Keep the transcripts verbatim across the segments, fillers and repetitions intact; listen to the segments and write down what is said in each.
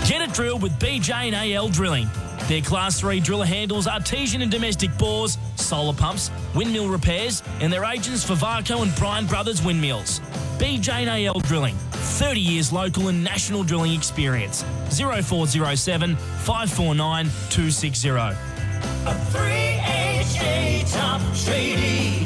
Get it drilled with B J and A L Drilling. Their Class three driller handles artesian and domestic bores, solar pumps, windmill repairs, and their agents for Varco and Bryan Brothers Windmills. B J and A L Drilling, thirty years local and national drilling experience. oh four oh seven, five four nine, two six oh. A three H A top tradie.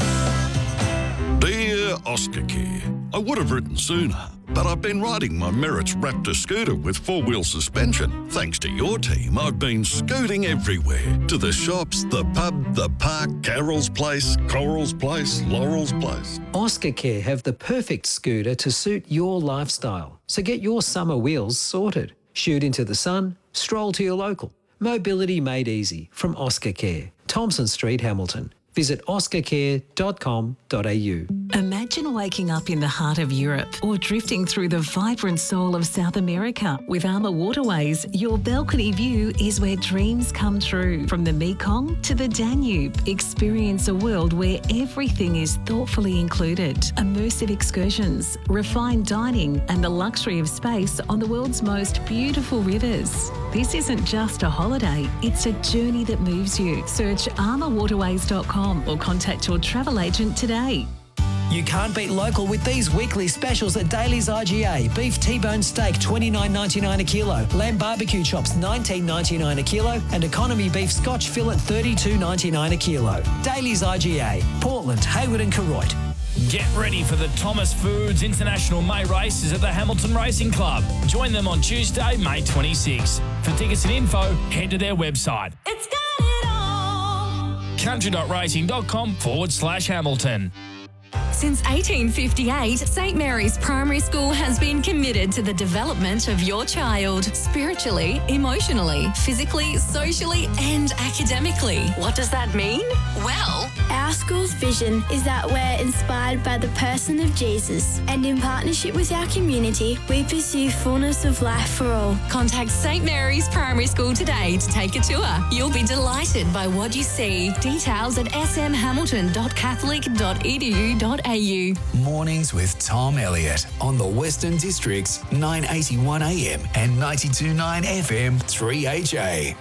Dear Oscar Care, I would have written sooner, but I've been riding my Merritt's Raptor scooter with four-wheel suspension. Thanks to your team, I've been scooting everywhere. To the shops, the pub, the park, Carol's Place, Coral's Place, Laurel's Place. Oscar Care have the perfect scooter to suit your lifestyle. So get your summer wheels sorted. Shoot into the sun, stroll to your local. Mobility made easy from Oscar Care. Thompson Street, Hamilton. Visit oscar care dot com dot a u. Imagine waking up in the heart of Europe or drifting through the vibrant soul of South America. With Armour Waterways, your balcony view is where dreams come true. From the Mekong to the Danube, experience a world where everything is thoughtfully included. Immersive excursions, refined dining, and the luxury of space on the world's most beautiful rivers. This isn't just a holiday, it's a journey that moves you. Search armour waterways dot com or contact your travel agent today. You can't beat local with these weekly specials at Daly's I G A. Beef T-bone steak twenty-nine ninety-nine a kilo, lamb barbecue chops nineteen ninety-nine a kilo, and economy beef Scotch fillet thirty-two ninety-nine a kilo. Daly's I G A, Portland, Hayward and Koroit. Get ready for the Thomas Foods International May races at the Hamilton Racing Club. Join them on Tuesday, May twenty-sixth. For tickets and info, head to their website. It's got it all. country.racing.com forward slash Hamilton. Since eighteen fifty-eight, St Mary's Primary School has been committed to the development of your child, spiritually, emotionally, physically, socially and academically. What does that mean? Well, our school's vision is that we're inspired by the person of Jesus, and in partnership with our community, we pursue fullness of life for all. Contact St Mary's Primary School today to take a tour. You'll be delighted by what you see. Details at s m hamilton dot catholic dot e d u dot a u. Mornings with Tom Elliott on the Western District's nine eighty-one A M and ninety-two point nine F M three H A.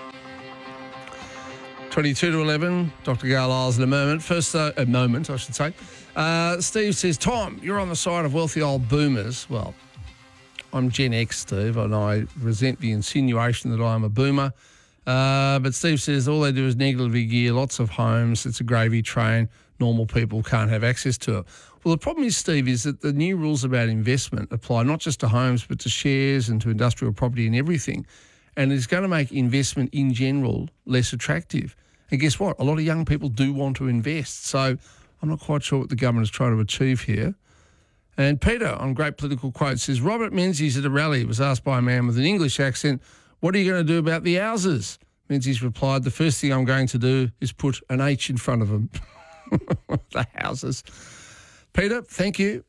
twenty-two to eleven, Doctor Gail Isles in a moment. First, uh, a moment, I should say. Uh, Steve says, Tom, you're on the side of wealthy old boomers. Well, I'm Gen X, Steve, and I resent the insinuation that I am a boomer. Uh, but Steve says all they do is negatively gear lots of homes. It's a gravy train. Normal people can't have access to it. Well, the problem is, Steve, is that the new rules about investment apply not just to homes but to shares and to industrial property and everything. And it's going to make investment in general less attractive. And guess what? A lot of young people do want to invest. So I'm not quite sure what the government is trying to achieve here. And Peter, on Great Political Quote, says, Robert Menzies at a rally was asked by a man with an English accent, what are you going to do about the houses? Menzies replied, the first thing I'm going to do is put an H in front of them. The houses. Peter, thank you.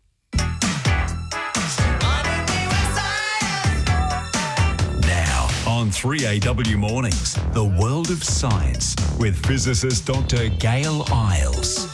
Now on three A W Mornings, the world of science with physicist Doctor Gail Isles.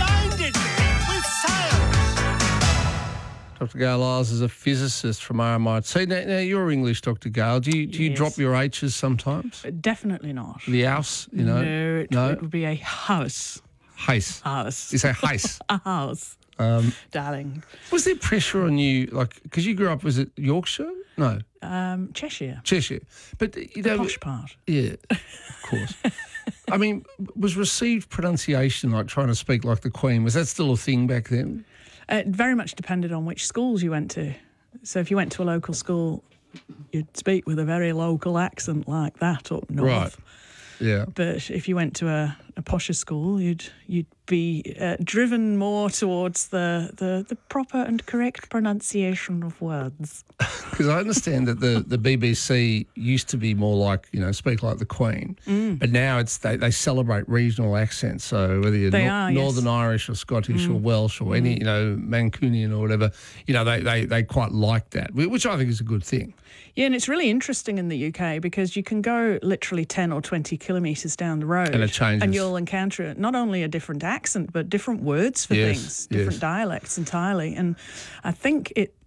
Doctor Gail Isles is a physicist from R M I T. Now, now you're English, Doctor Gail. Do you do you Yes. drop your H's sometimes? Definitely not. The house, you know? No, it, No? it would be a house. House. House. You say house. A house, Um, darling. was there pressure on you, like, because you grew up, was it Yorkshire? No, Um, Cheshire. Cheshire. But, you The know... posh part. Yeah, of course. I mean, was received pronunciation, like trying to speak like the Queen, was that still a thing back then? Uh, it very much depended on which schools you went to. So if you went to a local school, you'd speak with a very local accent like that up north. Right. Yeah. But if you went to a, a posher school, you'd you'd be uh, driven more towards the, the, the proper and correct pronunciation of words. Because I understand that the, the B B C used to be more like, you know, speak like the Queen, Mm. but now it's they, they celebrate regional accents. So whether you're They nor- are, yes. Northern Irish or Scottish or Mm. Welsh or any, you know, Mancunian or whatever, you know, they, they, they quite like that, whi- which I think is a good thing. Yeah, and it's really interesting in the U K because you can go literally ten or twenty kilometres down the road And it changes. and you'll encounter not only a different accent but different words for Yes, things, different yes. dialects entirely. And I think it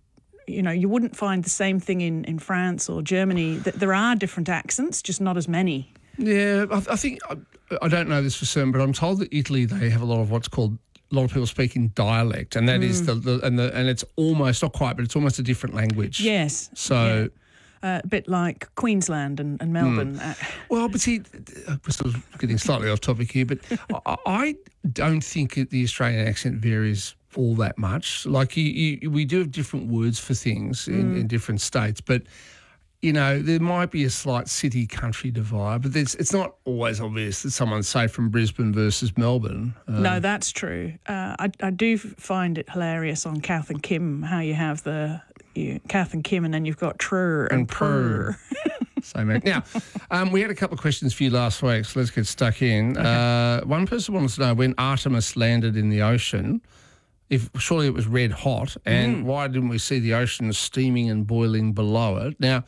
you know, you wouldn't find the same thing in, in France or Germany. That there are different accents, just not as many. Yeah, I, I think, I, I don't know this for certain, but I'm told that Italy, they have a lot of what's called, a lot of people speaking dialect, and that mm. is the, the, and the, and it's almost, not quite, but it's almost a different language. Yes. So... Yeah. Uh, a bit like Queensland and, and Melbourne. Mm. Uh, well, but see, we're sort of getting slightly off topic here, but I, I don't think the Australian accent varies all that much. Like, you, you, we do have different words for things in, mm. in different states, but, you know, there might be a slight city-country divide, but it's not always obvious that someone's, say, from Brisbane versus Melbourne. Uh, no, that's true. Uh, I, I do find it hilarious on Kath and Kim how you have the... You, Kath and Kim, and then you've got Trur and, and Prr. Same man. Now, um, we had a couple of questions for you last week, so let's get stuck in. Okay. Uh, one person wants to know when Artemis landed in the ocean, if surely it was red hot, and mm. why didn't we see the ocean steaming and boiling below it? Now,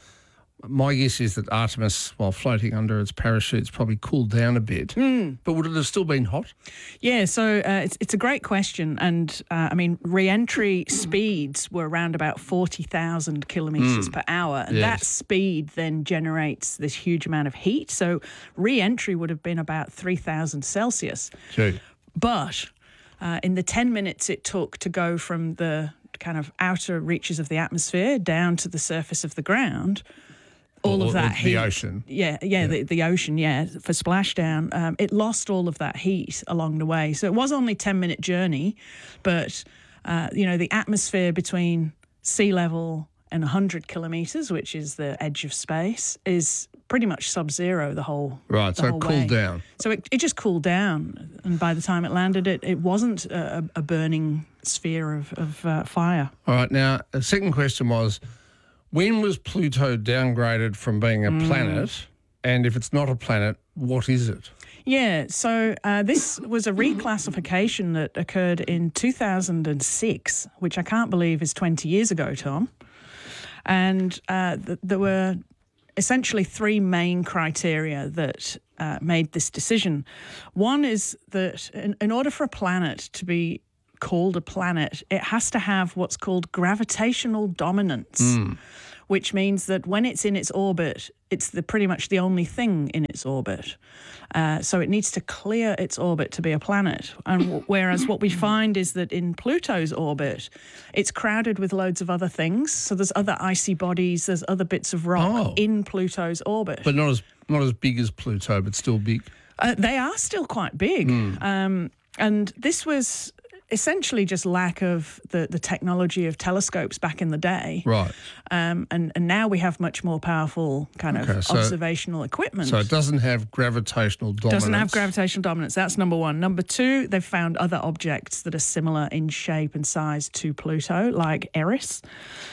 my guess is that Artemis, while floating under its parachutes, probably cooled down a bit. Mm. But would it have still been hot? Yeah, so uh, it's it's a great question. And, uh, I mean, re-entry speeds were around about forty thousand kilometres mm. per hour. And yes. that speed then generates this huge amount of heat. So re-entry would have been about three thousand Celsius. Gee. But uh, in the ten minutes it took to go from the kind of outer reaches of the atmosphere down to the surface of the ground... All or, of that or heat. The ocean. Yeah, yeah, yeah. The, the ocean, yeah, for splashdown. Um, it lost all of that heat along the way. So it was only a ten-minute journey, but, uh, you know, the atmosphere between sea level and one hundred kilometres, which is the edge of space, is pretty much sub-zero the whole Right, the so whole it cooled way. down. So it, it just cooled down, and by the time it landed, it, it wasn't a, a burning sphere of, of uh, fire. All right, now, the second question was... when was Pluto downgraded from being a mm. planet? And if it's not a planet, what is it? Yeah, so uh, this was a reclassification that occurred in two thousand six, which I can't believe is twenty years ago, Tom. And uh, th- there were essentially three main criteria that uh, made this decision. One is that in, in order for a planet to be called a planet, it has to have what's called gravitational dominance, mm. which means that when it's in its orbit, it's the pretty much the only thing in its orbit. Uh, so it needs to clear its orbit to be a planet. And w- whereas what we find is that in Pluto's orbit, it's crowded with loads of other things. So there's other icy bodies, there's other bits of rock oh. in Pluto's orbit. But not as not as big as Pluto, but still big. Uh, they are still quite big. Mm. Um, and this was... essentially just lack of the, the technology of telescopes back in the day. Right. Um, and, and now we have much more powerful kind okay, of so, observational equipment. So it doesn't have gravitational dominance. Doesn't have gravitational dominance. That's number one. Number two, they've found other objects that are similar in shape and size to Pluto, like Eris.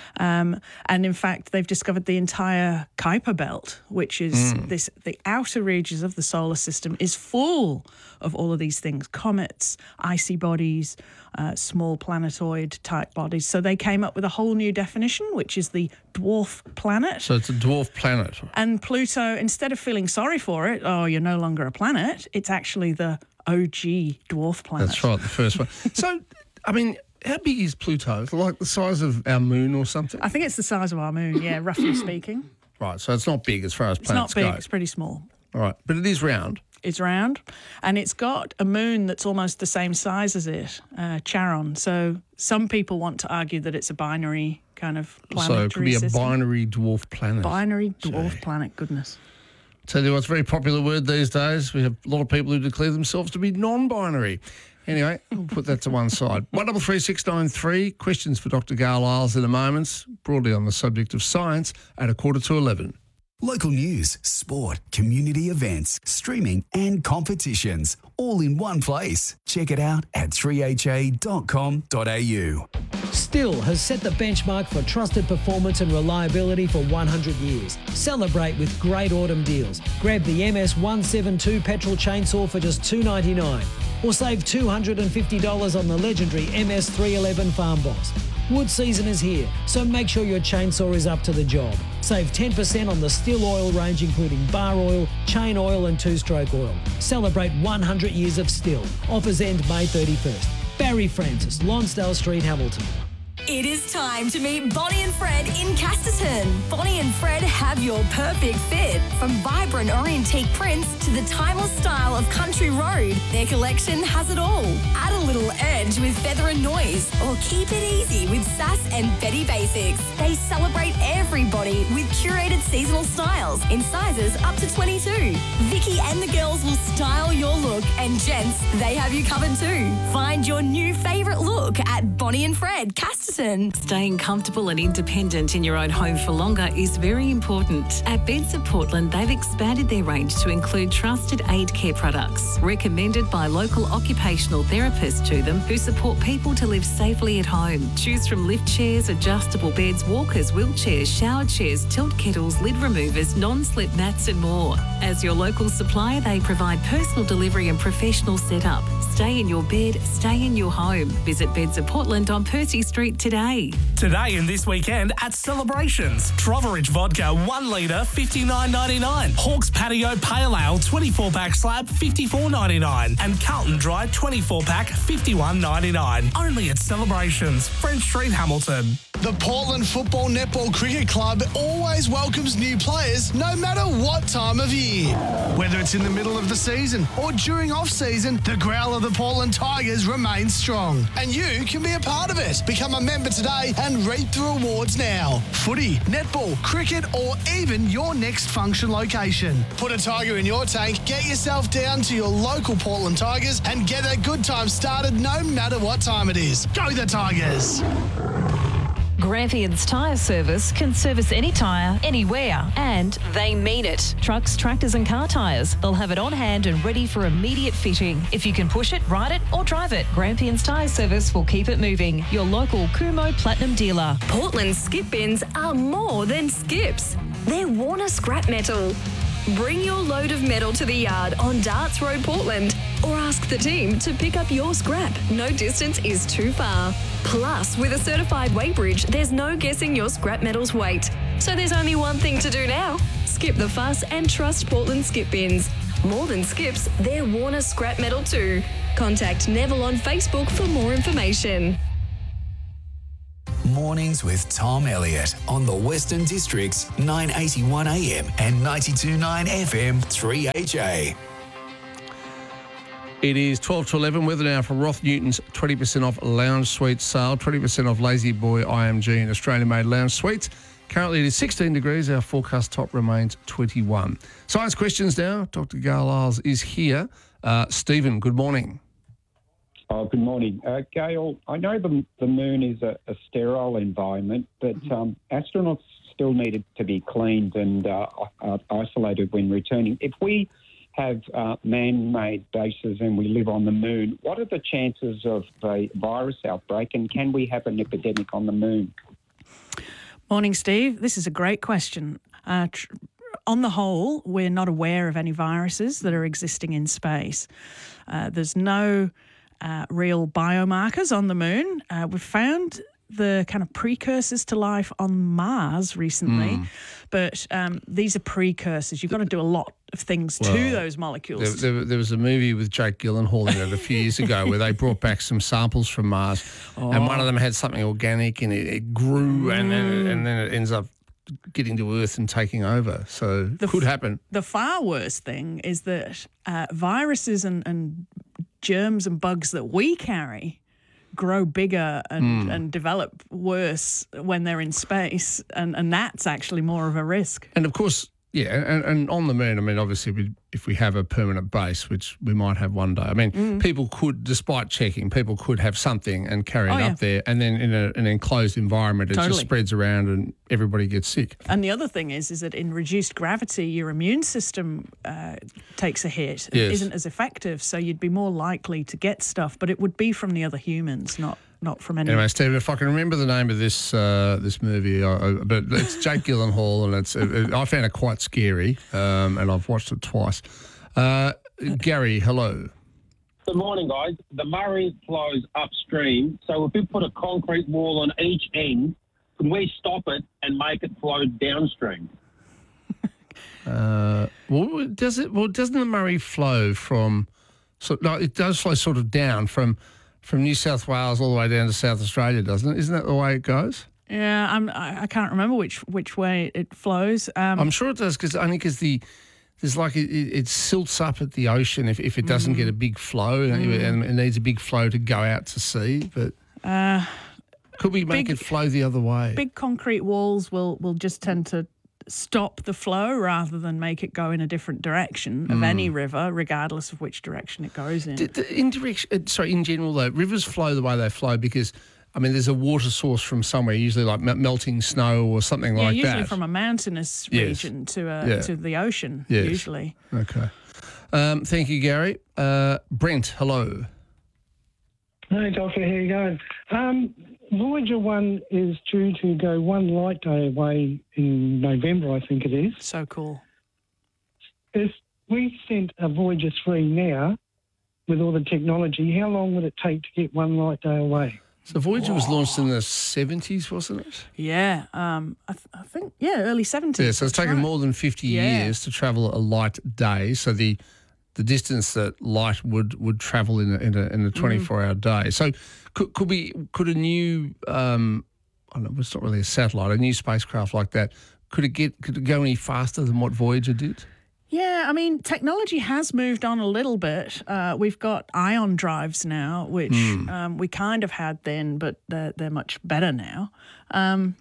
Um, and in fact, they've discovered the entire Kuiper belt, which is mm. this the outer reaches of the solar system is full of all of these things, comets, icy bodies, uh, small planetoid-type bodies. So they came up with a whole new definition, which is the dwarf planet. So it's a dwarf planet. And Pluto, instead of feeling sorry for it, oh, you're no longer a planet, it's actually the O G dwarf planet. That's right, the first one. So, I mean... how big is Pluto? Is it like the size of our moon or something? I think it's the size of our moon, yeah, roughly speaking. Right, so it's not big as far as planets go. It's not big, go. It's pretty small. All right, but it is round. It's round, and it's got a moon that's almost the same size as it, uh, Charon. So some people want to argue that it's a binary kind of planetary So it could be a system. binary dwarf planet. Binary dwarf Gee. planet, goodness. Tell you what's a very popular word these days. We have a lot of people who declare themselves to be non-binary. Anyway, we'll put that to one side. one double three six nine three, questions for Doctor Gail Isles in a moment, broadly on the subject of science at a quarter to eleven. Local news, sport, community events, streaming and competitions, all in one place. Check it out at three h a dot com dot a u. Stihl has set the benchmark for trusted performance and reliability for one hundred years. Celebrate with great autumn deals. Grab the M S one seventy-two petrol chainsaw for just two dollars ninety-nine or save two hundred fifty dollars on the legendary M S three eleven Farm Boss. Wood season is here, so make sure your chainsaw is up to the job. Save ten percent on the Stihl oil range, including bar oil, chain oil and two-stroke oil. Celebrate one hundred years of Stihl. Offers end May thirty-first. Barry Francis, Lonsdale Street, Hamilton. It is time to meet Bonnie and Fred in Casterton. Bonnie and Fred have your perfect fit. From vibrant Orientique prints to the timeless style of country road, their collection has it all. Add a little edge with feather and noise, or keep it easy with sass and Betty Basics. They celebrate everybody with curated seasonal styles in sizes up to twenty-two. Vicky and the girls will style your look, and gents, they have you covered too. Find your new favourite look at Bonnie and Fred, Casterton. Staying comfortable and independent in your own home for longer is very important. At Beds of Portland, they've expanded their range to include trusted aged care products, recommended by local occupational therapists to them who support people to live safely at home. Choose from lift chairs, adjustable beds, walkers, wheelchairs, shower chairs, tilt kettles, lid removers, non-slip mats and more. As your local supplier, they provide personal delivery and professional setup. Stay in your bed, stay in your home. Visit Beds of Portland on Percy Street today. Today and this weekend at Celebrations. Troveridge Vodka, one litre, fifty-nine ninety-nine. Hawke's Patio Pale Ale, twenty-four pack slab, fifty-four ninety-nine. And Carlton Dry, twenty-four pack, fifty-one ninety-nine. Only at Celebrations, French Street, Hamilton. The Portland Football Netball Cricket Club always welcomes new players no matter what time of year. Whether it's in the middle of the season or during off-season, the growl of the Portland Tigers remains strong. And you can be a part of it. Become a member today and reap the rewards now. Footy, netball, cricket, or even your next function location. Put a Tiger in your tank, get yourself down to your local Portland Tigers and get a good time started no matter what time it is. Go the Tigers! Grampians Tyre Service can service any tyre, anywhere, and they mean it. Trucks, tractors and car tyres. They'll have it on hand and ready for immediate fitting. If you can push it, ride it or drive it, Grampians Tyre Service will keep it moving. Your local Kumo Platinum dealer. Portland skip bins are more than skips. They're Warner scrap metal. Bring your load of metal to the yard on Darts Road, Portland, or ask the team to pick up your scrap. No distance is too far. Plus, with a certified weight bridge, there's no guessing your scrap metal's weight. So there's only one thing to do now. Skip the fuss and trust Portland skip bins. More than skips, they're Warner scrap metal too. Contact Neville on Facebook for more information. Mornings with Tom Elliott on the Western District's nine eighty-one A M and ninety-two point nine F M three H A. It is twelve to eleven. Weather now for Roth Newton's twenty percent off lounge suite sale, twenty percent off Lazy Boy I M G and Australian-made lounge suites. Currently it is sixteen degrees. Our forecast top remains twenty-one. Science questions now. Doctor Gail Isles is here. Uh, Stephen, good morning. Oh, good morning. Uh, Gail, I know the, the moon is a, a sterile environment, but um, astronauts still needed to be cleaned and uh, uh, isolated when returning. If we have uh, man-made bases and we live on the moon, what are the chances of a virus outbreak, and can we have an epidemic on the moon? Morning, Steve. This is a great question. Uh, tr- on the whole, we're not aware of any viruses that are existing in space. Uh, there's no uh, real biomarkers on the moon. Uh, we've found the kind of precursors to life on Mars recently, mm. but um, these are precursors. You've got to do a lot of things well, to those molecules. There, there, there was a movie with Jake Gyllenhaal in it a few years ago where they brought back some samples from Mars, oh. and one of them had something organic and it, it grew, mm. and then and then it ends up getting to Earth and taking over. So the could happen. The far worse thing is that uh, viruses and, and germs and bugs that we carry grow bigger and, mm. and develop worse when they're in space, and, and that's actually more of a risk. And of course, yeah, and, and on the moon, I mean, obviously, we, if we have a permanent base, which we might have one day, I mean, mm. people could, despite checking, people could have something and carry it oh, up yeah. there, and then in a, an enclosed environment, it totally. just spreads around and everybody gets sick. And the other thing is, is that in reduced gravity, your immune system uh, takes a hit. It yes. isn't as effective, so you'd be more likely to get stuff, but it would be from the other humans, not not from any. Anyway, Stephen, if I can remember the name of this uh, this movie, I, I, but it's Jake Gyllenhaal, and it's it, I found it quite scary, um, and I've watched it twice. Uh, Gary, hello. Good morning, guys. The Murray flows upstream, so if we put a concrete wall on each end, can we stop it and make it flow downstream? uh, well, does it? Well, doesn't the Murray flow from? So no, it does flow sort of down from. from New South Wales all the way down to South Australia, doesn't it? Isn't that the way it goes? Yeah, I'm, I I can't remember which which way it flows. Um, I'm sure it does, because only because the there's like it, it silts up at the ocean if, if it doesn't mm. get a big flow, mm. and it needs a big flow to go out to sea. But uh, could we make big, it flow the other way? Big concrete walls will will just tend to stop the flow rather than make it go in a different direction of mm. any river, regardless of which direction it goes in. The, the, in direction, sorry, in general though, rivers flow the way they flow because, I mean, there's a water source from somewhere, usually like melting snow or something yeah, like that. Yeah, usually from a mountainous yes. region to a, yeah. to the ocean, yes. usually. Okay. Um, thank you, Gary. Uh, Brent, hello. Hey, Doctor, how you going? Um, Voyager one is due to go one light day away in November, I think it is. So cool. If we sent a Voyager three now, with all the technology, how long would it take to get one light day away? So Voyager oh. was launched in the seventies, wasn't it? Yeah, um, I, th- I think, yeah, early seventies. Yeah, so it's taken right. more than fifty yeah. years to travel a light day. So the the distance that light would, would travel in a, in a, in a twenty-four hour mm. day. So could could we could a new um, I don't know, it's not really a satellite, a new spacecraft like that, could it get could it go any faster than what Voyager did? Yeah, I mean, technology has moved on a little bit. Uh, we've got ion drives now, which mm. um, we kind of had then, but they're, they're much better now. Um,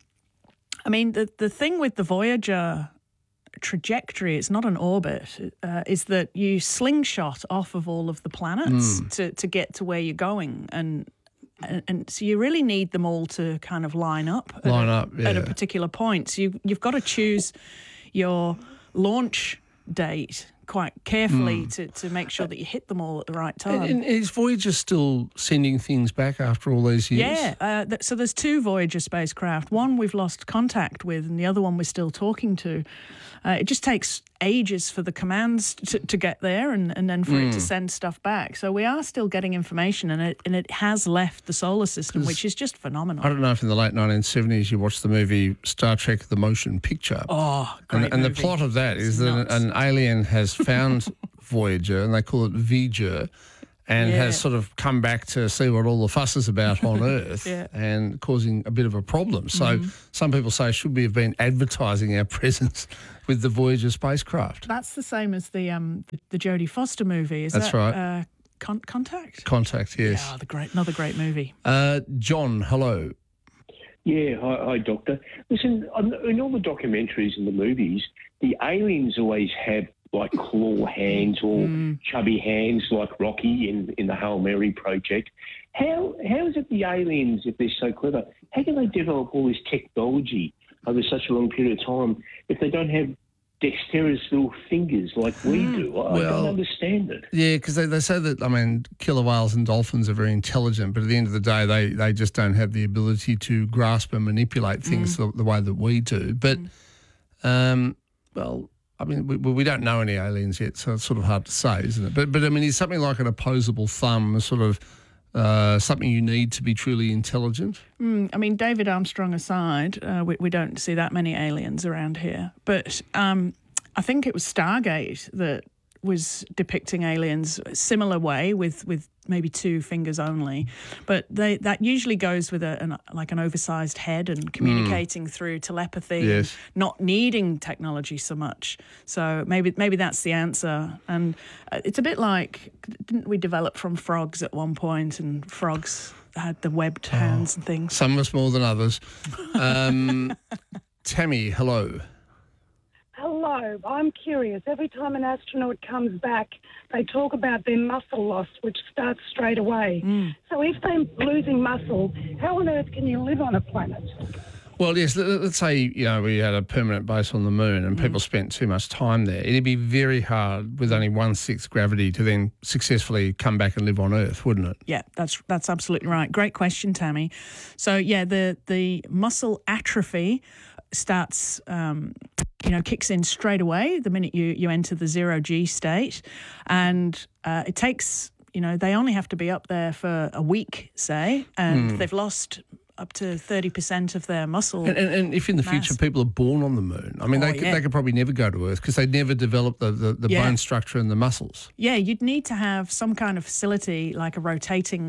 I mean, the the thing with the Voyager trajectory, it's not an orbit, uh, is that you slingshot off of all of the planets mm. to, to get to where you're going. And, and and so you really need them all to kind of line up, line at, up a, yeah. at a particular point. So you, you've got to choose your launch date quite carefully mm. to, to make sure that you hit them all at the right time. And, and is Voyager still sending things back after all these years? Yeah, uh, th- so there's two Voyager spacecraft. One we've lost contact with and the other one we're still talking to. Uh, it just takes ages for the commands to, to get there and, and then for mm. it to send stuff back. So we are still getting information and it and it has left the solar system, which is just phenomenal. I don't know if in the late nineteen seventies you watched the movie Star Trek The Motion Picture. Oh, great And, and the plot of that is that an alien has found Voyager and they call it Voyager and yeah. has sort of come back to see what all the fuss is about on Earth yeah. and causing a bit of a problem. So mm-hmm. some people say, should we have been advertising our presence with the Voyager spacecraft? That's the same as the um the, the Jodie Foster movie, is That's that? right. Uh, Con- Contact? Contact, yes. Yeah, the great, another great movie. Uh, John, hello. Yeah, hi, hi, Doctor. Listen, in all the documentaries and the movies, the aliens always have like claw hands or mm. chubby hands like Rocky in, in the Hail Mary project. How how is it the aliens, if they're so clever, how can they develop all this technology over such a long period of time if they don't have dexterous little fingers like we mm. do? I, well, I don't understand it. Yeah, because they, they say that, I mean, killer whales and dolphins are very intelligent, but at the end of the day, they, they just don't have the ability to grasp and manipulate things mm. the, the way that we do. But, mm. um, well... I mean, we, we don't know any aliens yet, so it's sort of hard to say, isn't it? But, but I mean, is something like an opposable thumb sort of uh, something you need to be truly intelligent? Mm, I mean, David Armstrong aside, uh, we, we don't see that many aliens around here. But um, I think it was Stargate that was depicting aliens a similar way with, with maybe two fingers only, but they that usually goes with a an, like an oversized head and communicating mm. through telepathy, yes. and not needing technology so much. So maybe maybe that's the answer. And uh, it's a bit like, didn't we develop from frogs at one point, and frogs had the webbed hands oh, and things. Some of us more than others. Um, Tammy, hello. Hello, I'm curious. Every time an astronaut comes back, they talk about their muscle loss, which starts straight away. Mm. So if they're losing muscle, how on earth can you live on a planet? Well, yes, let's say, you know, we had a permanent base on the moon and mm. people spent too much time there. It'd be very hard with only one-sixth gravity to then successfully come back and live on Earth, wouldn't it? Yeah, that's that's absolutely right. Great question, Tammy. So, yeah, the, the muscle atrophy starts, um, you know, kicks in straight away the minute you, you enter the zero-G state. And uh, it takes, you know, they only have to be up there for a week, say, and mm. they've lost up to thirty percent of their muscle And, and, and if in the mass. future people are born on the moon, I mean, Oh, they, could, yeah. they could probably never go to Earth because they never develop the, the, the Yeah. bone structure and the muscles. Yeah, you'd need to have some kind of facility like a rotating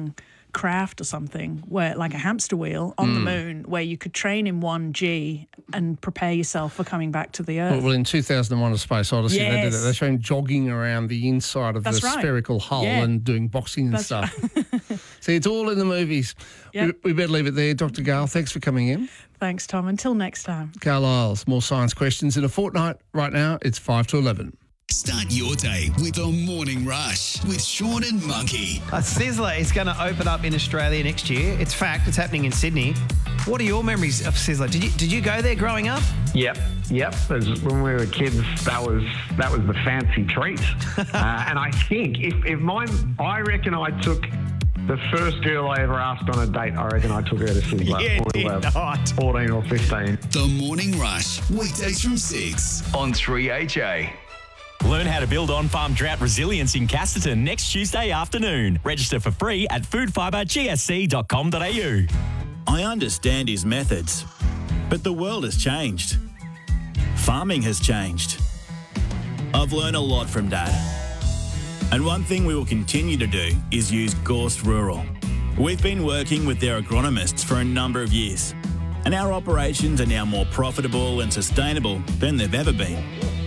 craft or something, where like a hamster wheel on the Mm. moon, where you could train in one G and prepare yourself for coming back to the Earth. Well, well, in two thousand one A Space Odyssey, they did it. Yes. They showed him jogging around the inside of That's the right. spherical hull Yeah. and doing boxing and That's stuff. See, it's all in the movies. Yep. We, we better leave it there. Doctor Gale, thanks for coming in. Thanks, Tom. Until next time. Carl Isles, more science questions in a fortnight. Right now, it's five to eleven. Start your day with a morning rush with Sean and Monkey. A Sizzler is going to open up in Australia next year. It's fact. It's happening in Sydney. What are your memories of Sizzler? Did you did you go there growing up? Yep, yep. As when we were kids, that was that was the fancy treat. uh, and I think if, if mine, I reckon I took the first girl I ever asked on a date. I reckon I took her to Sizzler. You when we did were not. fourteen or fifteen. The Morning Rush, weekdays from six on three H A. Learn how to build on-farm drought resilience in Casterton next Tuesday afternoon. Register for free at food fibre g s c dot com dot a u. I understand his methods, but the world has changed. Farming has changed. I've learned a lot from Dad. And one thing we will continue to do is use Gorst Rural. We've been working with their agronomists for a number of years, and our operations are now more profitable and sustainable than they've ever been.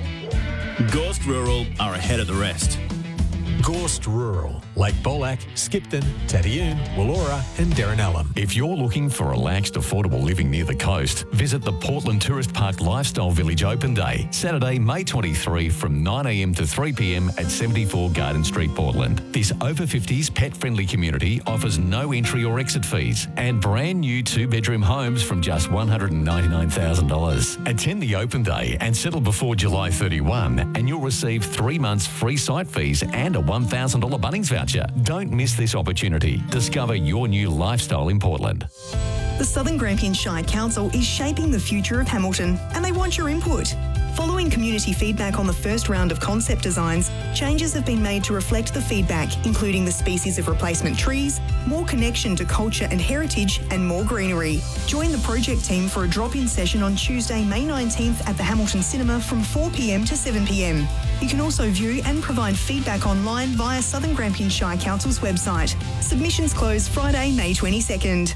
Gorst Rural are ahead of the rest. Gorst Rural, Lake Bolac, Skipton, Tadioon, Wallora and Derrinallum. If you're looking for relaxed, affordable living near the coast, visit the Portland Tourist Park Lifestyle Village Open Day, Saturday, May twenty-third from nine a m to three p m at seventy-four Garden Street, Portland. This over fifties pet-friendly community offers no entry or exit fees and brand new two-bedroom homes from just one hundred ninety-nine thousand dollars. Attend the open day and settle before July thirty-first and you'll receive three months free site fees and a one thousand dollars Bunnings voucher. Don't miss this opportunity. Discover your new lifestyle in Portland. The Southern Grampian Shire Council is shaping the future of Hamilton and they want your input. Following community feedback on the first round of concept designs, changes have been made to reflect the feedback, including the species of replacement trees, more connection to culture and heritage, and more greenery. Join the project team for a drop-in session on Tuesday, May nineteenth at the Hamilton Cinema from four p m to seven p m. You can also view and provide feedback online via Southern Grampian Shire Council's website. Submissions close Friday, May twenty-second.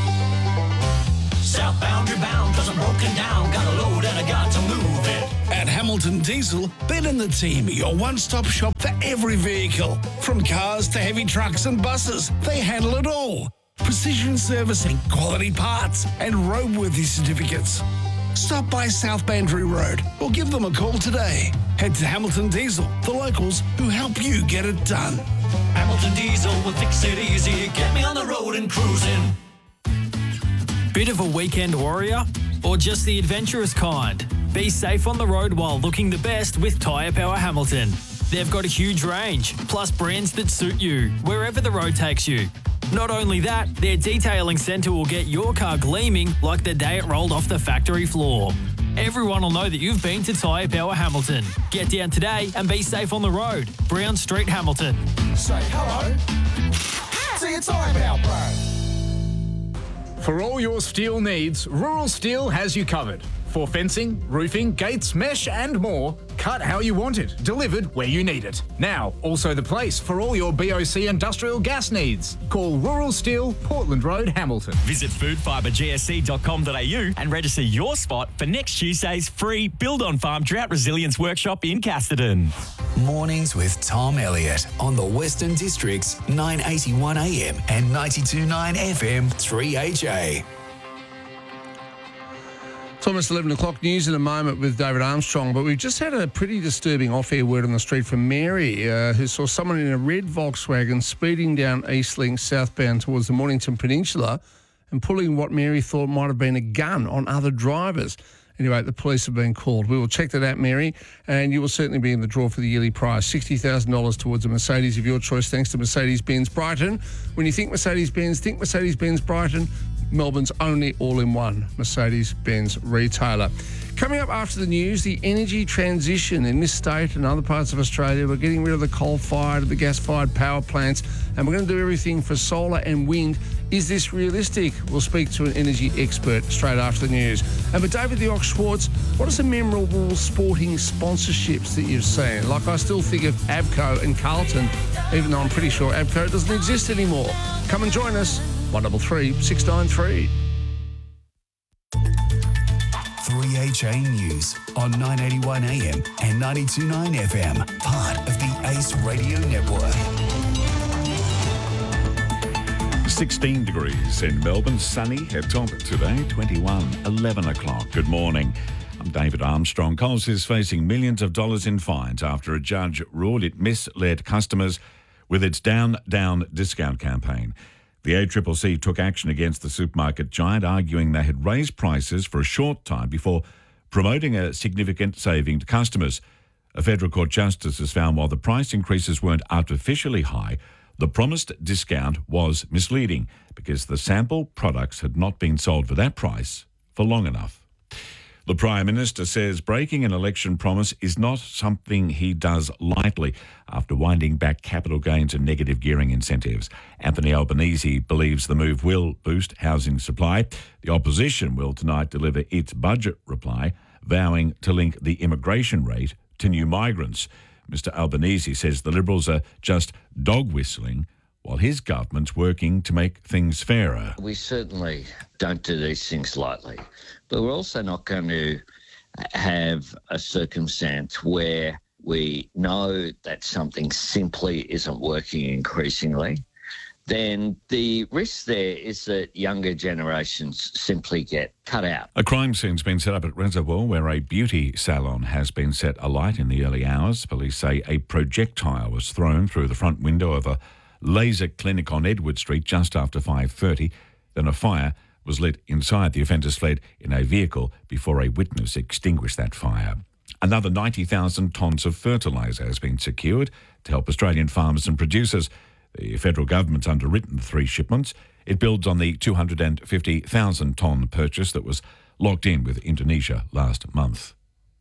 South boundary bound, cause I'm broken down. Got a load and I got to move it. At Hamilton Diesel, Ben and the team are your one-stop shop for every vehicle. From cars to heavy trucks and buses, they handle it all. Precision servicing, quality parts, and roadworthy certificates. Stop by South Boundary Road or give them a call today. Head to Hamilton Diesel, the locals who help you get it done. Hamilton Diesel will fix it easy. Get me on the road and cruising. Bit of a weekend warrior? Or just the adventurous kind? Be safe on the road while looking the best with Tyre Power Hamilton. They've got a huge range, plus brands that suit you, wherever the road takes you. Not only that, their detailing centre will get your car gleaming like the day it rolled off the factory floor. Everyone will know that you've been to Tyre Power Hamilton. Get down today and be safe on the road. Brown Street, Hamilton. Say hello to your Tyre Power Pro. For all your steel needs, Rural Steel has you covered. For fencing, roofing, gates, mesh and more, cut how you want it, delivered where you need it. Now, also the place for all your B O C industrial gas needs. Call Rural Steel, Portland Road, Hamilton. Visit food fibre g s c dot com dot a u and register your spot for next Tuesday's free Build on Farm Drought Resilience Workshop in Casterton. Mornings with Tom Elliott on the Western District's nine eighty-one A M and ninety-two point nine F M three H A. It's almost eleven o'clock news in a moment with David Armstrong, but we've just had a pretty disturbing off-air word on the street from Mary, uh, who saw someone in a red Volkswagen speeding down Eastlink southbound towards the Mornington Peninsula and pulling what Mary thought might have been a gun on other drivers. Anyway, the police have been called. We will check that out, Mary, and you will certainly be in the draw for the yearly prize, sixty thousand dollars towards a Mercedes of your choice, thanks to Mercedes-Benz Brighton. When you think Mercedes-Benz, think Mercedes-Benz Brighton. Melbourne's only all-in-one Mercedes-Benz retailer. Coming up after the news, the energy transition in this state and other parts of Australia. We're getting rid of the coal-fired, the gas-fired power plants, and we're going to do everything for solar and wind. Is this realistic? We'll speak to an energy expert straight after the news. And for David the Ox Schwartz, what are some memorable sporting sponsorships that you've seen? Like, I still think of Abco and Carlton, even though I'm pretty sure Abco doesn't exist anymore. Come and join us, one double three six nine three. three H A News on nine eighty-one A M and ninety-two point nine F M, part of the Ace Radio Network. sixteen degrees in Melbourne, sunny at top today, twenty-one, eleven o'clock. Good morning. I'm David Armstrong. Coles is facing millions of dollars in fines after a judge ruled it misled customers with its Down, Down discount campaign. The A C C C took action against the supermarket giant, arguing they had raised prices for a short time before promoting a significant saving to customers. A federal court justice has found while the price increases weren't artificially high, the promised discount was misleading because the sample products had not been sold for that price for long enough. The Prime Minister says breaking an election promise is not something he does lightly after winding back capital gains and negative gearing incentives. Anthony Albanese believes the move will boost housing supply. The opposition will tonight deliver its budget reply, vowing to link the immigration rate to new migrants. Mister Albanese says the Liberals are just dog-whistling while his government's working to make things fairer. We certainly don't do these things lightly, but we're also not going to have a circumstance where we know that something simply isn't working increasingly. Then the risk there is that younger generations simply get cut out. A crime scene's been set up at Reservoir where a beauty salon has been set alight in the early hours. Police say a projectile was thrown through the front window of a laser clinic on Edward Street just after five thirty. Then a fire was lit inside. The offenders fled in a vehicle before a witness extinguished that fire. Another ninety thousand tonnes of fertiliser has been secured to help Australian farmers and producers. The federal government's underwritten the three shipments. It builds on the two hundred fifty thousand tonne purchase that was locked in with Indonesia last month.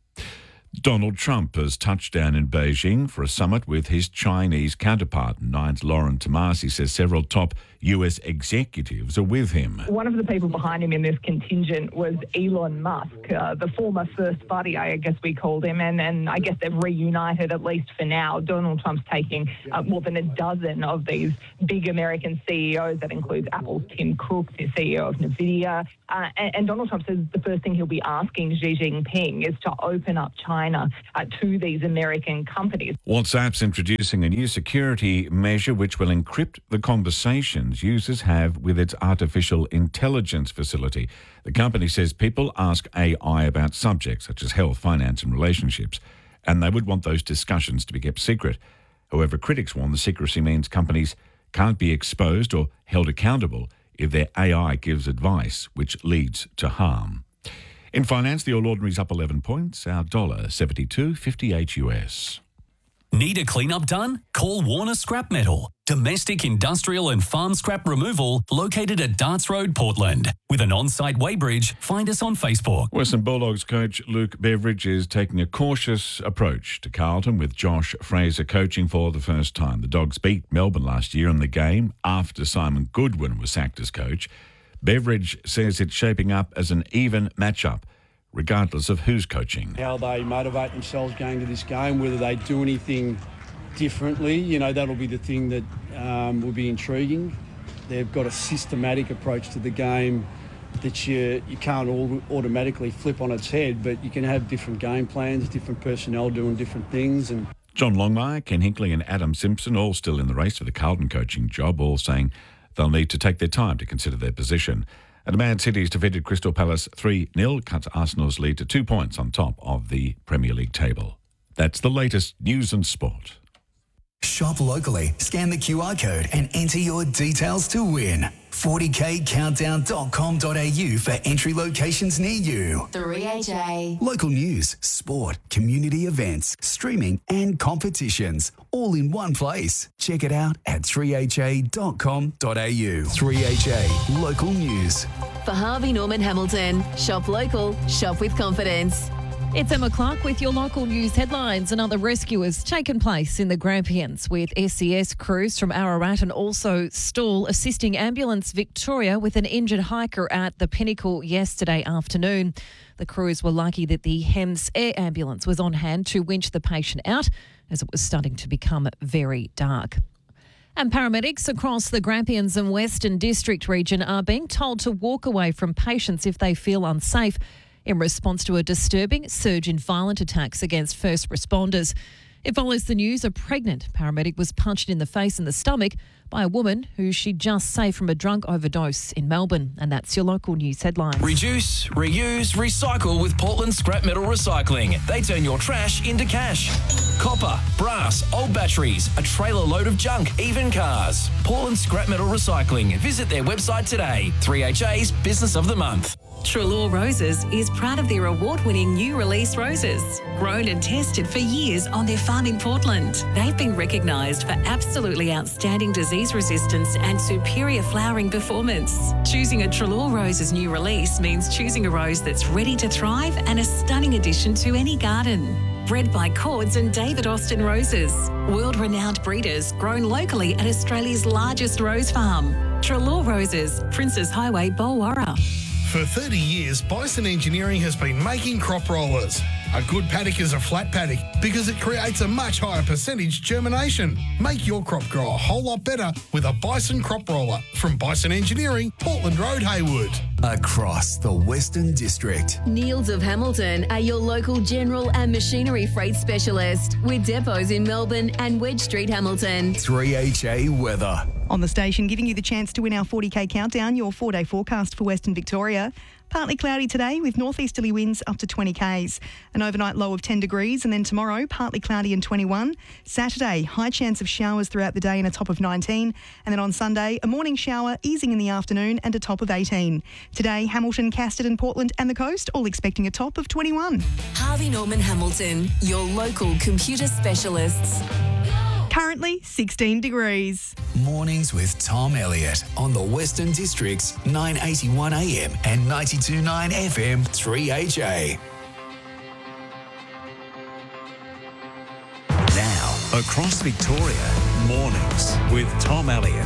Donald Trump has touched down in Beijing for a summit with his Chinese counterpart. Nine's Lauren Tomasi says several top U S executives are with him. One of the people behind him in this contingent was Elon Musk, uh, the former first buddy, I guess we called him, and, and I guess they've reunited, at least for now. Donald Trump's taking uh, more than a dozen of these big American C E Os. That includes Apple's Tim Cook, the C E O of NVIDIA. Uh, and, and Donald Trump says the first thing he'll be asking Xi Jinping is to open up China uh, to these American companies. WhatsApp's introducing a new security measure which will encrypt the conversations users have with its artificial intelligence facility. The company says people ask A I about subjects such as health, finance and relationships, and they would want those discussions to be kept secret. However, critics warn the secrecy means companies can't be exposed or held accountable if their A I gives advice which leads to harm. In finance, the All Ordinary's up eleven points, our dollar seventy-two fifty-eight U S. Need a cleanup done? Call Warner Scrap Metal. Domestic, industrial and farm scrap removal located at Darts Road, Portland. With an on-site weighbridge, find us on Facebook. Western Bulldogs coach Luke Beveridge is taking a cautious approach to Carlton with Josh Fraser coaching for the first time. The Dogs beat Melbourne last year in the game after Simon Goodwin was sacked as coach. Beveridge says it's shaping up as an even matchup, regardless of who's coaching. How they motivate themselves going to this game, whether they do anything differently, you know, that'll be the thing that um, will be intriguing. They've got a systematic approach to the game that you, you can't all automatically flip on its head, but you can have different game plans, different personnel doing different things. And John Longmire, Ken Hinkley and Adam Simpson, all still in the race for the Carlton coaching job, all saying they'll need to take their time to consider their position. And Man City's defeated Crystal Palace three nil, cuts Arsenal's lead to two points on top of the Premier League table. That's the latest news and sport. shop locally, scan the Q R code and enter your details to win. forty k countdown dot com dot a u for entry locations near you. three H A. Local news, sport, community events, streaming and competitions, all in one place. Check it out at three h a dot com dot a u. three H A, local news. For Harvey Norman Hamilton, shop local, shop with confidence. It's Emma Clark with your local news headlines. Another rescue has taken place in the Grampians with S C S crews from Ararat and also Stawell assisting Ambulance Victoria with an injured hiker at the Pinnacle yesterday afternoon. The crews were lucky that the Hems Air Ambulance was on hand to winch the patient out as it was starting to become very dark. And paramedics across the Grampians and Western District region are being told to walk away from patients if they feel unsafe in response to a disturbing surge in violent attacks against first responders. It follows the news a pregnant paramedic was punched in the face and the stomach by a woman who she just saved from a drug overdose in Melbourne. And that's your local news headlines. Reduce, reuse, recycle with Portland Scrap Metal Recycling. They turn your trash into cash. Copper, brass, old batteries, a trailer load of junk, even cars. Portland Scrap Metal Recycling. Visit their website today. three H A's Business of the Month. Treloar Roses is proud of their award-winning new release roses. Grown and tested for years on their farm in Portland. They've been recognised for absolutely outstanding disease resistance and superior flowering performance. Choosing a Treloar Roses new release means choosing a rose that's ready to thrive and a stunning addition to any garden. Bred by Cords and David Austin Roses. World-renowned breeders grown locally at Australia's largest rose farm. Treloar Roses, Princes Highway, Bulwarra. For thirty years, Bison Engineering has been making crop rollers. A good paddock is a flat paddock because it creates a much higher percentage germination. Make your crop grow a whole lot better with a Bison crop roller from Bison Engineering, Portland Road, Haywood. Across the Western District. Niels of Hamilton are your local general and machinery freight specialist with depots in Melbourne and Wedge Street, Hamilton. three H A weather. On the station, giving you the chance to win our forty k countdown, your four-day forecast for Western Victoria. Partly cloudy today with northeasterly winds up to twenty k's. An overnight low of ten degrees, and then tomorrow, partly cloudy and twenty-one. Saturday, high chance of showers throughout the day and a top of nineteen. And then on Sunday, a morning shower easing in the afternoon and a top of eighteen. Today, Hamilton, Casterton, Portland and the coast all expecting a top of twenty-one. Harvey Norman Hamilton, your local computer specialists. Currently sixteen degrees. Mornings with Tom Elliott on the Western District's nine eighty-one A M and ninety-two point nine F M three H A. Now, across Victoria, mornings with Tom Elliott.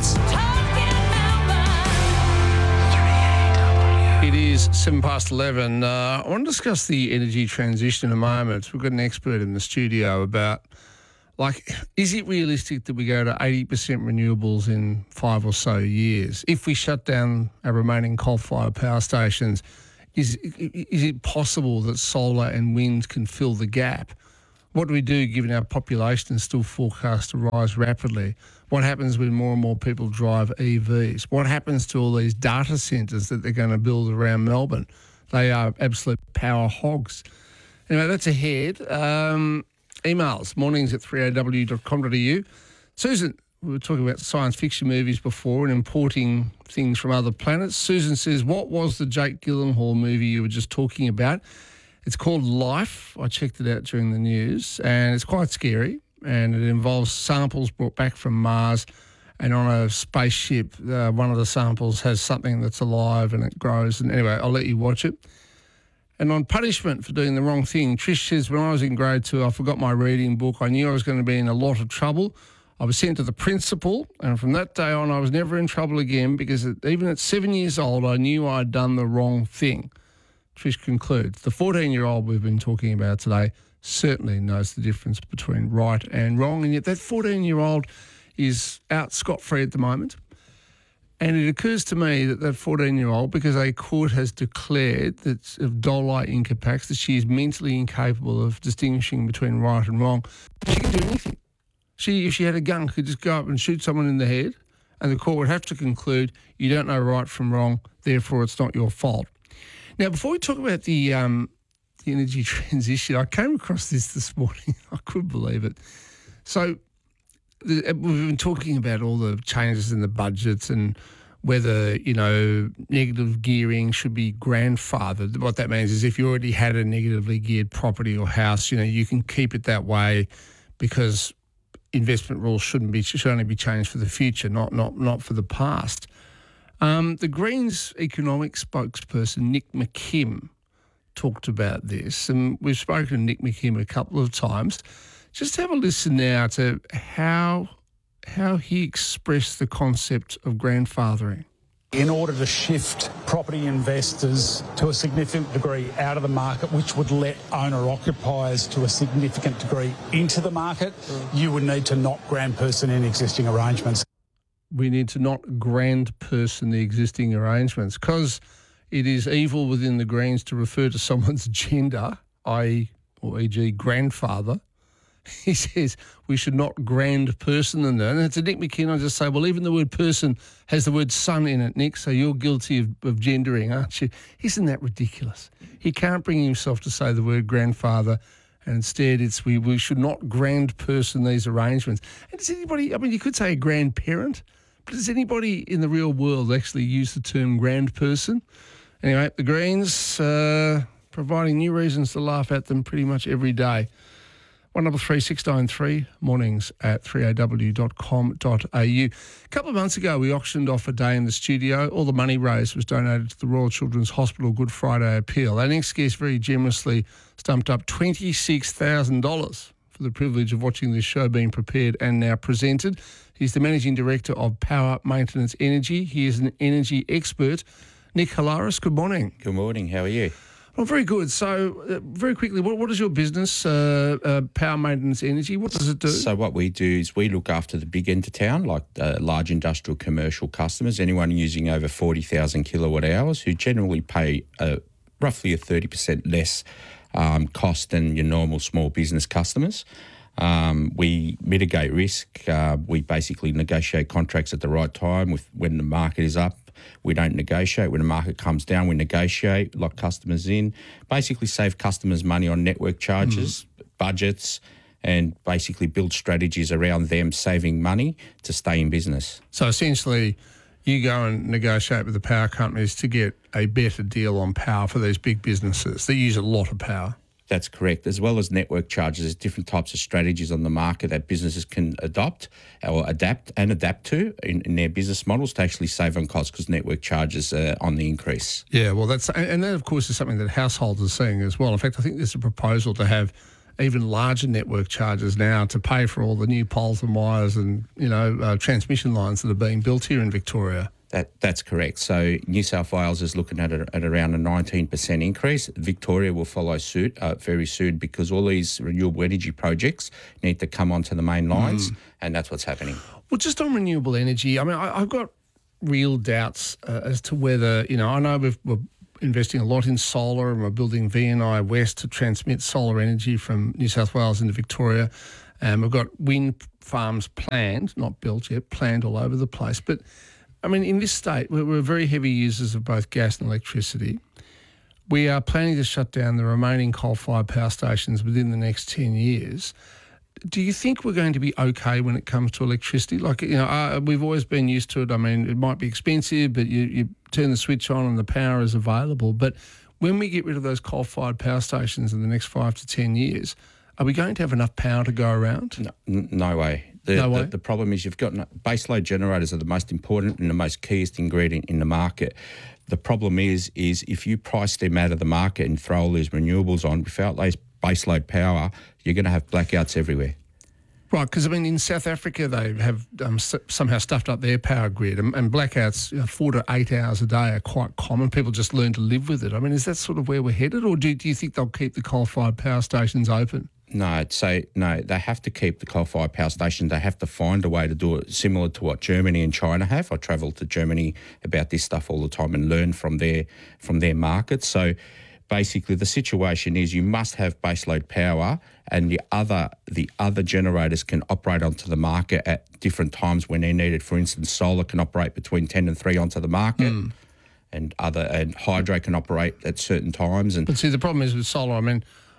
It is seven past eleven. Uh, I want to discuss the energy transition in a moment. We've got an expert in the studio about, like, is it realistic that we go to eighty percent renewables in five or so years? If we shut down our remaining coal-fired power stations, is, is it possible that solar and wind can fill the gap? What do we do given our population is still forecast to rise rapidly? What happens when more and more people drive E Vs? What happens to all these data centres that they're going to build around Melbourne? They are absolute power hogs. Anyway, that's ahead. Um, emails, mornings at three a w dot com dot a u. Susan, we were talking about science fiction movies before and importing things from other planets. Susan says, what was the Jake Gyllenhaal movie you were just talking about? It's called Life. I checked it out during the news, and it's quite scary, and it involves samples brought back from Mars, and on a spaceship, uh, one of the samples has something that's alive and it grows. And anyway, I'll let you watch it. And on punishment for doing the wrong thing, Trish says, when I was in grade two, I forgot my reading book. I knew I was going to be in a lot of trouble. I was sent to the principal, and from that day on, I was never in trouble again because even at seven years old, I knew I'd done the wrong thing. Trish concludes, the fourteen-year-old we've been talking about today certainly knows the difference between right and wrong, and yet that fourteen-year-old is out scot-free at the moment. And it occurs to me that that fourteen-year-old, because a court has declared that of Dole Incapax, that she is mentally incapable of distinguishing between right and wrong, she can do anything. She, if she had a gun, could just go up and shoot someone in the head, and the court would have to conclude you don't know right from wrong, therefore it's not your fault. Now, before we talk about the um, the energy transition, I came across this this morning. I couldn't believe it. So the, we've been talking about all the changes in the budgets and whether, you know, negative gearing should be grandfathered. What that means is if you already had a negatively geared property or house, you know, you can keep it that way because investment rules shouldn't be should only be changed for the future, not not not for the past. Um, the Greens economic spokesperson Nick McKim talked about this, and we've spoken to Nick McKim a couple of times. Just have a listen now to how how he expressed the concept of grandfathering. In order to shift property investors to a significant degree out of the market, which would let owner-occupiers to a significant degree into the market, you would need to not grandperson in existing arrangements. We need to not grandperson the existing arrangements because it is evil within the Greens to refer to someone's gender, that is, or for example, grandfather. He says we should not grand person them. And it's a Nick McKim. I just say, well, even the word person has the word son in it, Nick, so you're guilty of, of gendering, aren't you? Isn't that ridiculous? He can't bring himself to say the word grandfather, and instead it's we, we should not grand person these arrangements. And does anybody, I mean, you could say a grandparent, but does anybody in the real world actually use the term grand person? Anyway, the Greens uh, providing new reasons to laugh at them pretty much every day. one double three six nine three, mornings at three a w dot com dot a u. A couple of months ago, we auctioned off a day in the studio. All the money raised was donated to the Royal Children's Hospital Good Friday Appeal. Our next guest very generously stumped up twenty-six thousand dollars for the privilege of watching this show being prepared and now presented. He's the Managing Director of Power Maintenance Energy. He is an energy expert. Nick Halaris, good morning. Good morning. How are you? Well, very good. So, uh, very quickly, what, what is your business, uh, uh, Power Maintenance Energy? What does it do? So what we do is we look after the big end of town, like uh, large industrial commercial customers, anyone using over forty thousand kilowatt hours, who generally pay uh, roughly a thirty percent less um, cost than your normal small business customers. Um, we mitigate risk. Uh, we basically negotiate contracts at the right time with when the market is up. We don't negotiate. When the market comes down, we negotiate, lock customers in, basically save customers money on network charges, mm. budgets, and basically build strategies around them saving money to stay in business. So essentially, you go and negotiate with the power companies to get a better deal on power for these big businesses that use a lot of power. That's correct. As well as network charges, there's different types of strategies on the market that businesses can adopt or adapt and adapt to in, in their business models to actually save on costs because network charges are on the increase. Yeah, well, that's and that, of course, is something that households are seeing as well. In fact, I think there's a proposal to have even larger network charges now to pay for all the new poles and wires and, you know, uh, transmission lines that are being built here in Victoria. That That's correct. So New South Wales is looking at, a, at around a nineteen percent increase. Victoria will follow suit uh, very soon because all these renewable energy projects need to come onto the main lines, mm. and that's what's happening. Well, just on renewable energy, I mean, I, I've got real doubts uh, as to whether, you know, I know we've, we're investing a lot in solar and we're building V N I West to transmit solar energy from New South Wales into Victoria. And we've got wind farms planned, not built yet, planned all over the place. But I mean, in this state, we're very heavy users of both gas and electricity. We are planning to shut down the remaining coal-fired power stations within the next ten years. Do you think we're going to be okay when it comes to electricity? Like, you know, uh, we've always been used to it. I mean, it might be expensive, but you, you turn the switch on and the power is available. But when we get rid of those coal-fired power stations in the next five to ten years, are we going to have enough power to go around? No, n- no way. The, no way. The, the problem is you've got no, baseload generators are the most important and the most keyest ingredient in the market. The problem is, is if you price them out of the market and throw all these renewables on without those baseload power, you're going to have blackouts everywhere. Right, because I mean, in South Africa, they have um, s- somehow stuffed up their power grid, and, and blackouts, you know, four to eight hours a day are quite common. People just learn to live with it. I mean, is that sort of where we're headed, or do, do you think they'll keep the coal-fired power stations open? No, so no, they have to keep the coal-fired power stations. They have to find a way to do it similar to what Germany and China have. I travel to Germany about this stuff all the time and learn from their from their markets. So basically, the situation is you must have baseload power, and the other the other generators can operate onto the market at different times when they're needed. For instance, solar can operate between ten and three onto the market. Mm. And other and hydro can operate at certain times. And but see, the problem is with solar. I mean,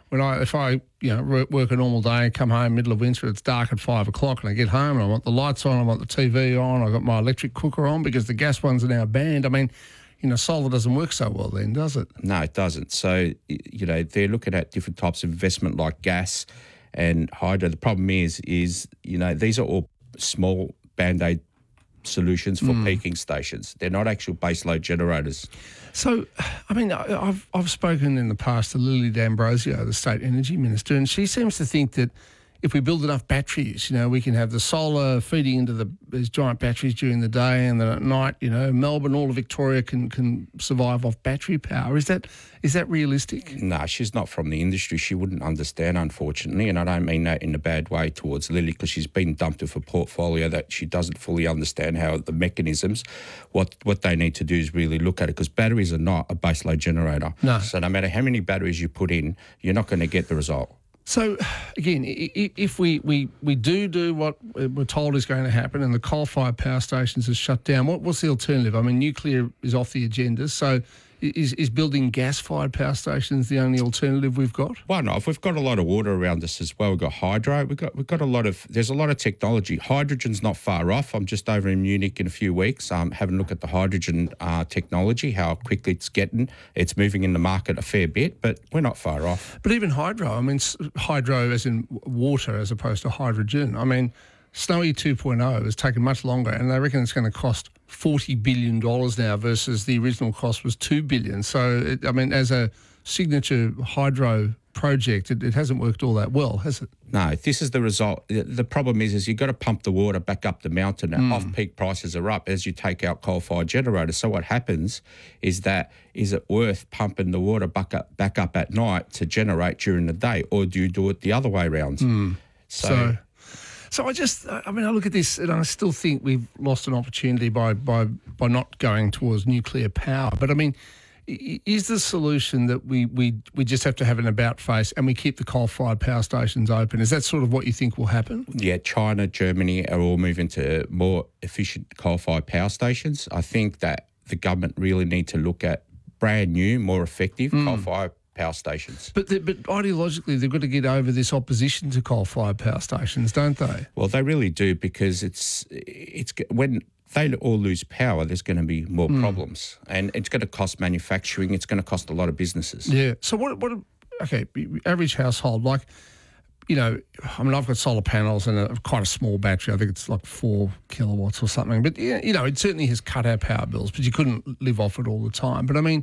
when I if I you know work, work a normal day, come home middle of winter, it's dark at five o'clock, and I get home and I want the lights on, I want the T V on, I got my electric cooker on because the gas ones are now banned. I mean, you know, solar doesn't work so well then, does it? No, it doesn't. So, you know, they're looking at different types of investment like gas and hydro. The problem is, is you know, these are all small Band-Aid solutions for Mm. peaking stations. They're not actual baseload generators. So, I mean, I- I've I've spoken in the past to Lily D'Ambrosio, the State Energy Minister, and she seems to think that if we build enough batteries, you know, we can have the solar feeding into the these giant batteries during the day, and then at night, you know, Melbourne, all of Victoria can can survive off battery power. Is that is that realistic? No, she's not from the industry. She wouldn't understand, unfortunately, and I don't mean that in a bad way towards Lily, because she's been dumped with a portfolio that she doesn't fully understand how the mechanisms. What what they need to do is really look at it, because batteries are not a baseload generator. No. So no matter how many batteries you put in, you're not going to get the result. So, again, i- i- if we, we, we do do what we're told is going to happen and the coal-fired power stations are shut down, what, what's the alternative? I mean, nuclear is off the agenda, so is, is building gas-fired power stations the only alternative we've got? Why not? We've got a lot of water around us as well. We've got hydro. We've got we've got a lot of. There's a lot of technology. Hydrogen's not far off. I'm just over in Munich in a few weeks. Um, having a look at the hydrogen uh, technology, how quickly it's getting. It's moving in the market a fair bit, but we're not far off. But even hydro, I mean, s- hydro as in water as opposed to hydrogen. I mean, Snowy two point oh has taken much longer, and they reckon it's going to cost forty billion dollars now versus the original cost was two billion dollars. So, it, I mean, as a signature hydro project, it, it hasn't worked all that well, has it? No, this is the result. The- The problem is, is you've got to pump the water back up the mountain. Mm. Off-peak prices are up as you take out coal-fired generators. So what happens is that, is it worth pumping the water back up, back up at night to generate during the day, or do you do it the other way around? Mm. So, So, so I just, I mean, I look at this and I still think we've lost an opportunity by by by not going towards nuclear power. But I mean, i- is the solution that we we we just have to have an about face and we keep the coal-fired power stations open? Is that sort of what you think will happen? yeah, China, Germany are all moving to more efficient coal-fired power stations. I think that the government really need to look at brand new, more effective Mm. coal-fired power stations. But the, but ideologically, they've got to get over this opposition to coal-fired power stations, don't they? Well, they really do, because it's it's when they all lose power, there's going to be more Mm. problems, and it's going to cost manufacturing. It's going to cost a lot of businesses. Yeah. So what? What? Okay. Average household, like, you know, I mean, I've got solar panels and a quite a small battery. I think it's like four kilowatts or something. But yeah, you know, it certainly has cut our power bills. But you couldn't live off it all the time. But I mean,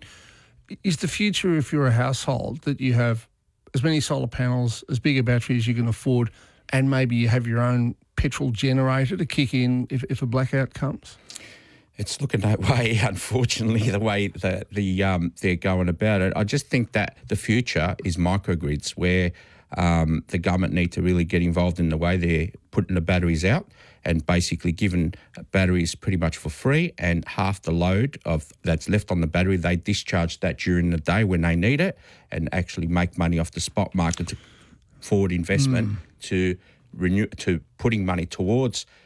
is the future, if you're a household, that you have as many solar panels, as big a battery as you can afford, and maybe you have your own petrol generator to kick in if, if a blackout comes? It's looking that way, unfortunately, the way that the um, they're going about it. I just think that the future is microgrids, where um, the government need to really get involved in the way they're putting the batteries out, and basically giving batteries pretty much for free, and half the load of that's left on the battery, they discharge that during the day when they need it, and actually make money off the spot market to forward investment Mm. to renew to putting money towards